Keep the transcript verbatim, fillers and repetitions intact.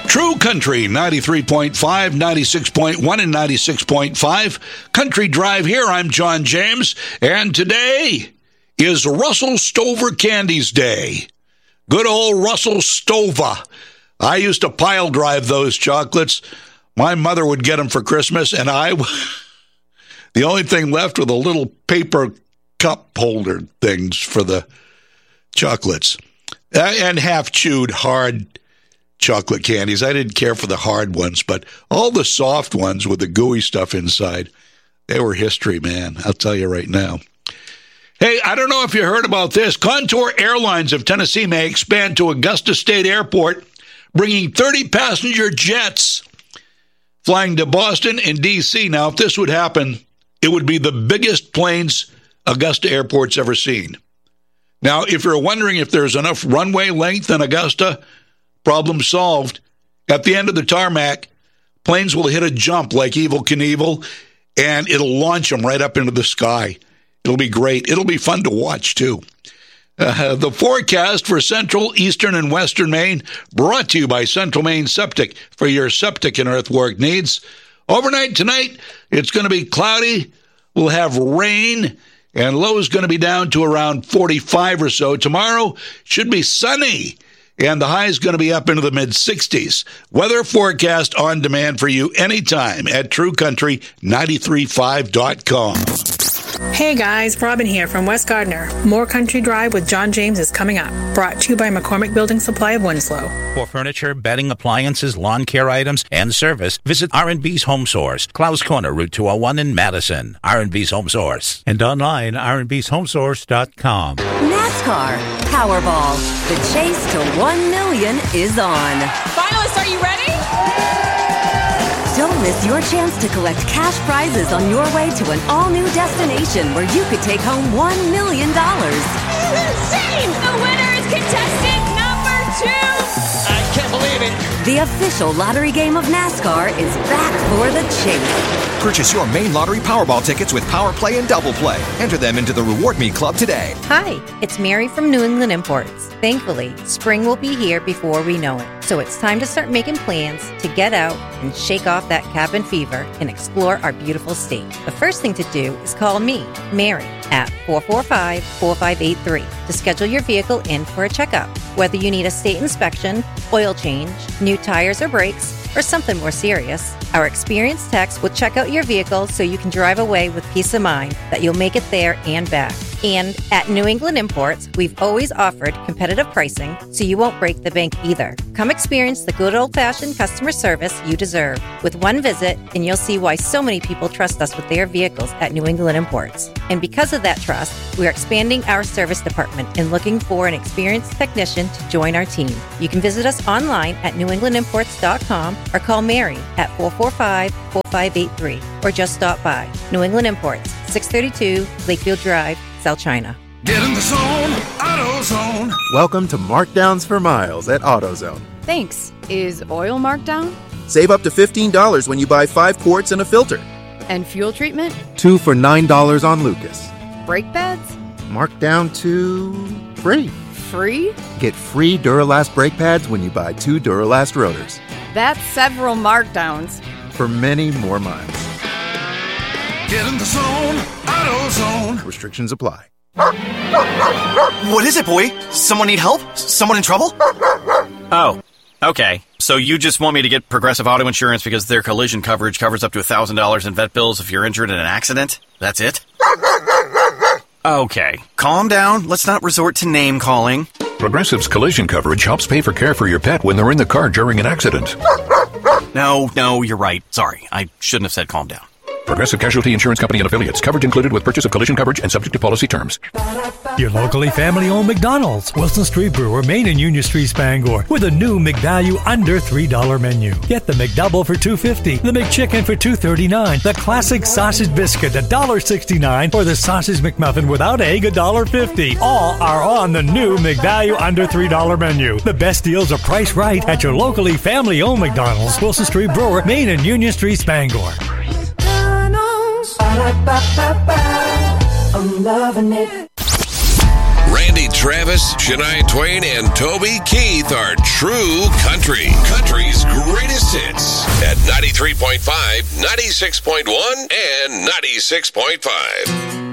True Country, ninety-three point five, ninety-six point one, and ninety-six point five. Country Drive here. I'm John James, and today is Russell Stover Candies Day. Good old Russell Stover. I used to pile drive those chocolates. My mother would get them for Christmas, and I, the only thing left were the little paper cup holder things for the chocolates. And half-chewed, hard chocolate candies. I didn't care for the hard ones, but all the soft ones with the gooey stuff inside, they were history, man. I'll tell you right now. Hey, I don't know if you heard about this. Contour Airlines of Tennessee may expand to Augusta State Airport, bringing thirty passenger jets flying to Boston and D C. Now, if this would happen, it would be the biggest planes Augusta Airport's ever seen. Now, if you're wondering if there's enough runway length in Augusta, problem solved. At the end of the tarmac, planes will hit a jump like Evel Knievel, and it'll launch them right up into the sky. It'll be great. It'll be fun to watch, too. Uh, the forecast for central, eastern, and western Maine, brought to you by Central Maine Septic for your septic and earthwork needs. Overnight tonight, it's going to be cloudy. We'll have rain, and low is going to be down to around forty-five or so. Tomorrow should be sunny, and the high is going to be up into the mid-sixties. Weather forecast on demand for you anytime at true country nine three five dot com. Hey guys, Robin here from West Gardner. More Country Drive with John James is coming up. Brought to you by McCormick Building Supply of Winslow. For furniture, bedding, appliances, lawn care items, and service, visit R and B's Home Source, Clowes Corner, Route two oh one in Madison. R and B's Home Source. And online, r and b's home source dot com. NASCAR Powerball. The chase to one million is on. Finalists, are you ready? Don't miss your chance to collect cash prizes on your way to an all-new destination where you could take home one million dollars. This is insane! The winner is contestant number two! I can't believe it! The official lottery game of NASCAR is back for the chase. Purchase your main lottery Powerball tickets with Power Play and Double Play. Enter them into the Reward Me Club today. Hi, it's Mary from New England Imports. Thankfully, spring will be here before we know it. So it's time to start making plans to get out and shake off that cabin fever and explore our beautiful state. The first thing to do is call me, Mary, at four four five, four five eight three to schedule your vehicle in for a checkup. Whether you need a state inspection, oil change, new tires or brakes, or something more serious, our experienced techs will check out your vehicle so you can drive away with peace of mind that you'll make it there and back. And at New England Imports, we've always offered competitive pricing so you won't break the bank either. Come experience the good old-fashioned customer service you deserve. With one visit, and you'll see why so many people trust us with their vehicles at New England Imports. And because of that trust, we're expanding our service department and looking for an experienced technician to join our team. You can visit us online at new england imports dot com or call Mary at four four five, four five eight three or just stop by. New England Imports, six thirty-two Lakefield Drive, South China. Get in the zone, AutoZone. Welcome to Markdowns for Miles at AutoZone. Thanks. Is oil marked down? Save up to fifteen dollars when you buy five quarts and a filter. And fuel treatment? Two for nine dollars on Lucas. Brake pads? Marked down to free. Free? Get free Duralast brake pads when you buy two Duralast rotors. That's several markdowns. For many more miles. Get in the zone, AutoZone. Restrictions apply. What is it, boy? Someone need help? Someone in trouble? Oh, okay. So you just want me to get Progressive Auto Insurance because their collision coverage covers up to one thousand dollars in vet bills if you're injured in an accident? That's it? Okay, calm down. Let's not resort to name calling. Progressive's collision coverage helps pay for care for your pet when they're in the car during an accident. No, no, you're right. Sorry, I shouldn't have said calm down. Progressive Casualty Insurance Company and Affiliates. Coverage included with purchase of collision coverage and subject to policy terms. Your locally family-owned McDonald's, Wilson Street Brewer, Main and Union Street, Bangor, with a new McValue under three dollars menu. Get the McDouble for two dollars and fifty cents, the McChicken for two dollars and thirty-nine cents, the classic sausage biscuit, one dollar and sixty-nine cents, or the sausage McMuffin without egg, one dollar and fifty cents. All are on the new McValue under three dollars menu. The best deals are priced right at your locally family-owned McDonald's, Wilson Street Brewer, Main and Union Street, Bangor. I'm loving it. Ray Randy Travis, Shania Twain, and Toby Keith are true country. Country's greatest hits at ninety-three point five, ninety-six point one, and ninety-six point five.